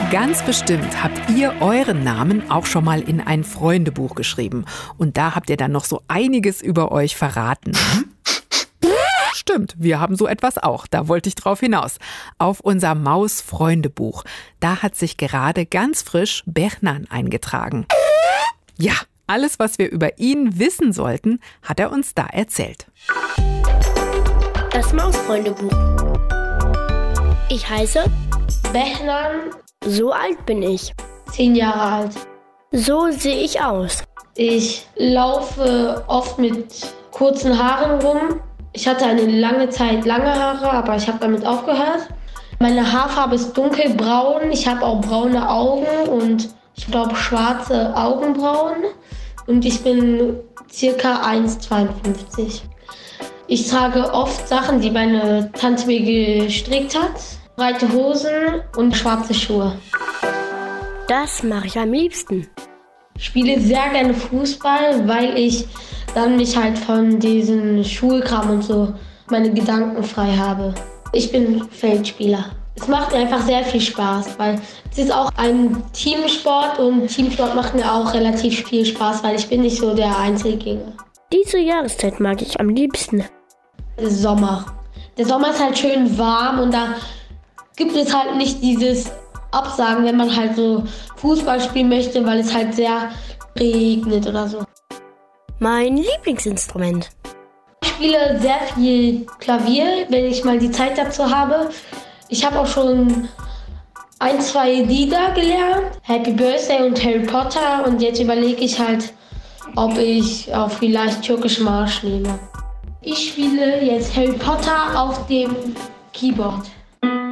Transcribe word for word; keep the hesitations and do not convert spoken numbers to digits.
Ganz bestimmt habt ihr euren Namen auch schon mal in ein Freundebuch geschrieben. Und da habt ihr dann noch so einiges über euch verraten. Stimmt, wir haben so etwas auch. Da wollte ich drauf hinaus. Auf unser Maus-Freundebuch. Da hat sich gerade ganz frisch Bernan eingetragen. Ja, alles, was wir über ihn wissen sollten, hat er uns da erzählt. Das Maus-Freundebuch. Ich heiße Bernan. So alt bin ich. Zehn Jahre alt. So sehe ich aus. Ich laufe oft mit kurzen Haaren rum. Ich hatte eine lange Zeit lange Haare, aber ich habe damit aufgehört. Meine Haarfarbe ist dunkelbraun. Ich habe auch braune Augen und ich glaube schwarze Augenbrauen. Und ich bin circa eins Komma zweiundfünfzig. Ich trage oft Sachen, die meine Tante mir gestrickt hat. Breite Hosen und schwarze Schuhe. Das mache ich am liebsten. Ich spiele sehr gerne Fußball, weil ich dann mich halt von diesem Schulkram und so meine Gedanken frei habe. Ich bin Feldspieler. Es macht mir einfach sehr viel Spaß, weil es ist auch ein Teamsport und Teamsport macht mir auch relativ viel Spaß, weil ich bin nicht so der Einzelgänger. Diese Jahreszeit mag ich am liebsten. Sommer. Der Sommer ist halt schön warm und da gibt es halt nicht dieses Absagen, wenn man halt so Fußball spielen möchte, weil es halt sehr regnet oder so. Mein Lieblingsinstrument. Ich spiele sehr viel Klavier, wenn ich mal die Zeit dazu habe. Ich habe auch schon ein, zwei Lieder gelernt. Happy Birthday und Harry Potter. Und jetzt überlege ich halt, ob ich auch vielleicht Türkischen Marsch nehme. Ich spiele jetzt Harry Potter auf dem Keyboard.